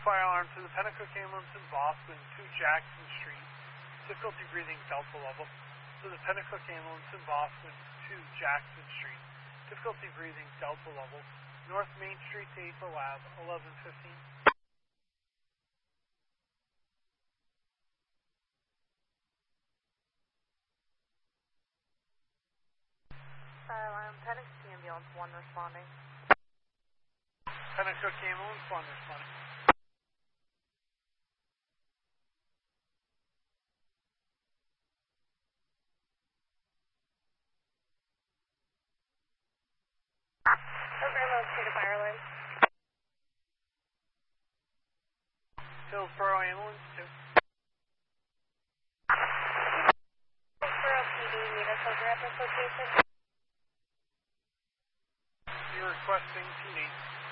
fire alarm to the Pennacook ambulance in Boston, 2 Jackson Street. Difficulty breathing, Delta level. To the Pennacook ambulance in Boston, 2 Jackson Street. Difficulty breathing, Delta level. North Main Street to APA Lab, 1115. Fire alarm, Pennacook ambulance 1 responding. Pennacook ambulance 1 responding. Program to fire alarm. Hillsborough ambulance 2. Hillsborough PD, meet us over at this location. You're requesting PD.